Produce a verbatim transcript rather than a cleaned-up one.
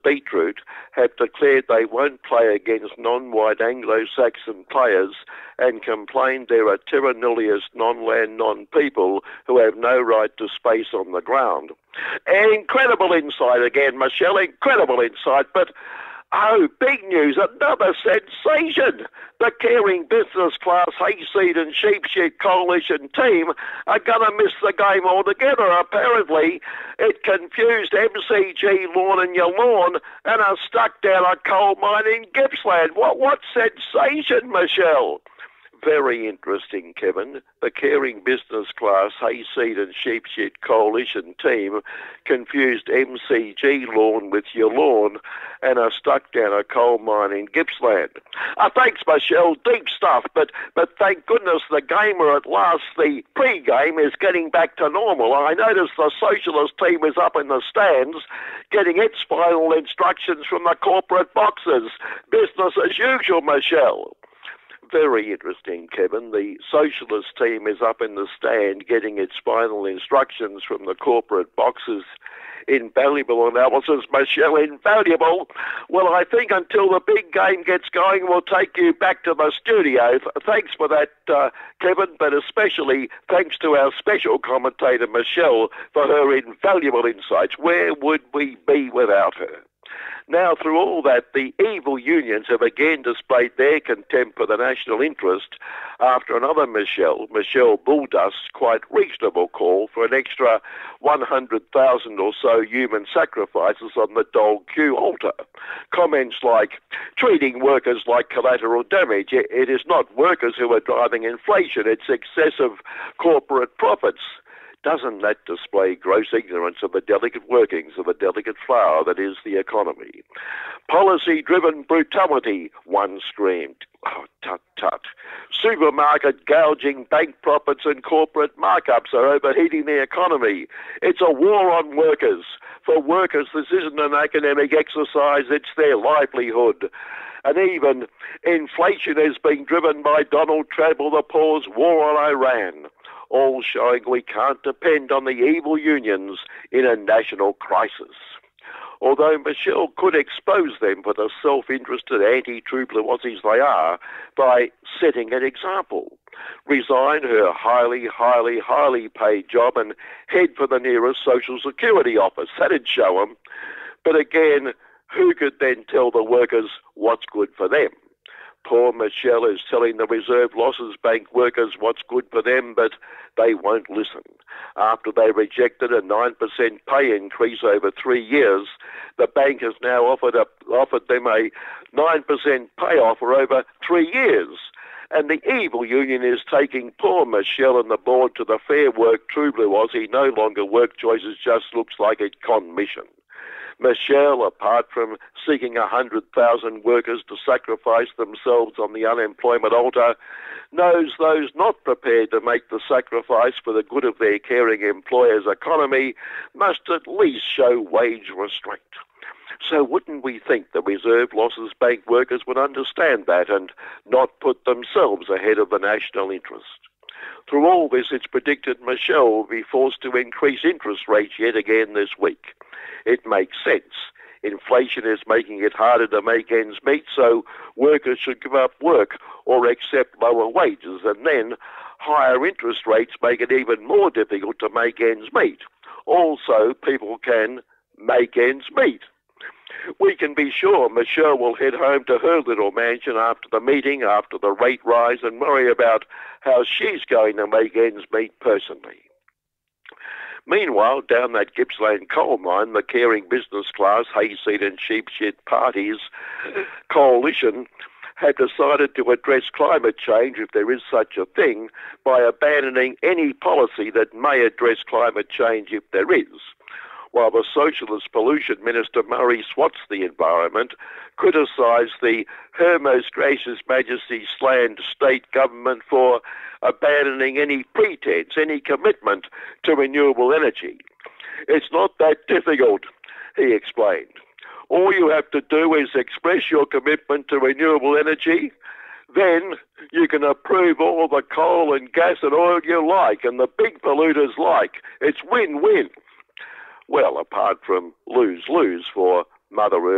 Beetroot have declared they won't play against non-white Anglo-Saxon players and complained there are terra nullius non-land non-people who have no right to space on the ground. Incredible insight again, Michelle, incredible insight, but oh, big news, another sensation. The Caring Business Class Hayseed and Sheepshead Coalition team are going to miss the game altogether. Apparently, it confused M C G Lawn and Your Lawn and are stuck down a coal mine in Gippsland. What, what sensation, Michelle? Very interesting, Kevin. The Caring Business Class Hayseed and Sheepshead Coalition team confused M C G Lawn with Your Lawn and are stuck down a coal mine in Gippsland. Uh, thanks, Michelle. Deep stuff, but but thank goodness the gamer at last, the pre-game, is getting back to normal. I noticed the Socialist team is up in the stands getting its final instructions from the corporate boxes. Business as usual, Michelle. Very interesting, Kevin. The Socialist team is up in the stand getting its final instructions from the corporate boxes. Invaluable analysis, Michelle, invaluable. Well, I think until the big game gets going, we'll take you back to the studio. Thanks for that, uh, Kevin, but especially thanks to our special commentator, Michelle, for her invaluable insights. Where would we be without her? Now, through all that, the evil unions have again displayed their contempt for the national interest after another Michelle, Michelle Bulldust's quite reasonable call for an extra one hundred thousand or so human sacrifices on the Dole Q altar. Comments like, treating workers like collateral damage. It is not workers who are driving inflation, it's excessive corporate profits. Doesn't that display gross ignorance of the delicate workings of the delicate flower that is the economy? Policy-driven brutality, one screamed. Oh, tut, tut. Supermarket gouging bank profits and corporate markups are overheating the economy. It's a war on workers. For workers, this isn't an academic exercise, it's their livelihood. And even inflation is being driven by Donald Trump or the Paul's war on Iran, all showing we can't depend on the evil unions in a national crisis. Although Michelle could expose them for the self-interested anti-true blue Aussies they are by setting an example. Resign her highly, highly, highly paid job and head for the nearest Social Security office. That'd show them. But again, who could then tell the workers what's good for them? Poor Michelle is telling the Reserve Losses Bank workers what's good for them, but they won't listen. After they rejected a nine percent pay increase over three years, the bank has now offered, a, offered them a nine percent pay offer over three years. And the evil union is taking poor Michelle and the board to the Fair Work True Blue Aussie. No longer Work Choices just looks like a con mission. Michelle, apart from seeking one hundred thousand workers to sacrifice themselves on the unemployment altar, knows those not prepared to make the sacrifice for the good of their caring employer's economy must at least show wage restraint. So wouldn't we think the Reserve Losses Bank workers would understand that and not put themselves ahead of the national interest? Through all this, it's predicted Michelle will be forced to increase interest rates yet again this week. It makes sense. Inflation is making it harder to make ends meet, so workers should give up work or accept lower wages, and then higher interest rates make it even more difficult to make ends meet. Also, people can make ends meet. We can be sure Michelle will head home to her little mansion after the meeting, after the rate rise, and worry about how she's going to make ends meet personally. Meanwhile, down that Gippsland coal mine, the Caring Business Class Hayseed and Sheepshead parties coalition have decided to address climate change, if there is such a thing, by abandoning any policy that may address climate change if there is. While the Socialist Pollution Minister Murray Swats the environment, criticised the Her Most Gracious Majesty's Land state government for abandoning any pretence, any commitment to renewable energy. It's not that difficult, he explained. All you have to do is express your commitment to renewable energy, then you can approve all the coal and gas and oil you like and the big polluters like. It's win-win. Well, apart from lose-lose for Mother Earth